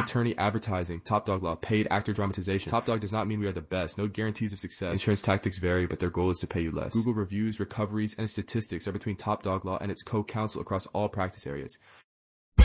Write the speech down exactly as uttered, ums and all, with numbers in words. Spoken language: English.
Attorney advertising. Top Dog Law. Paid actor dramatization. Top Dog does not mean we are the best. No guarantees of success. Insurance tactics vary, but their goal is to pay you less. Google reviews, recoveries, and statistics are between Top Dog Law and its co-counsel across all practice areas.